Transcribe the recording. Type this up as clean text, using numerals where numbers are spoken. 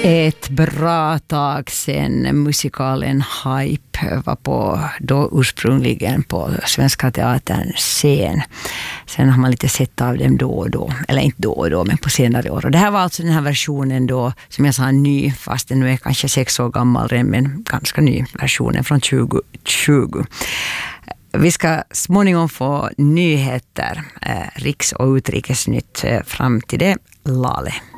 Ett bra tag sedan musikalen Hype var på då ursprungligen på Svenska Teaterns scen. Sen har man lite sett av dem då och då, eller inte då och då men på senare år. Och det här var alltså den här versionen då som jag sa ny, fast den nu är kanske 6 år gammal redan, men ganska ny versionen från 2020. Vi ska småningom få nyheter, riks- och utrikesnytt fram till det. Lale.